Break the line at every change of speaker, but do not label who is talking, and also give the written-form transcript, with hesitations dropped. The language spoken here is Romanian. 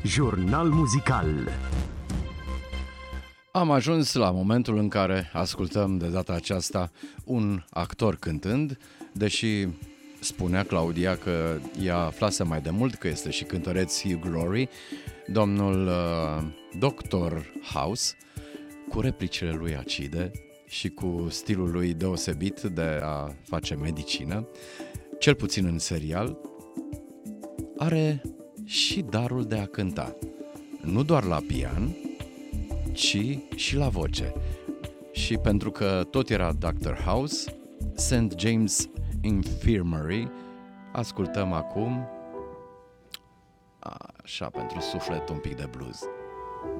Jurnal muzical.
Am ajuns la momentul în care ascultăm de data aceasta un actor cântând, deși spunea Claudia că ea aflase mai de mult că este și cântăreț Hugh Glory, domnul Dr. House, cu replicile lui acide și cu stilul lui deosebit de a face medicină, cel puțin în serial, are și darul de a cânta, nu doar la pian, ci și la voce. Și pentru că tot era Dr. House, St. James Infirmary, ascultăm acum, așa, pentru suflet, un pic de blues.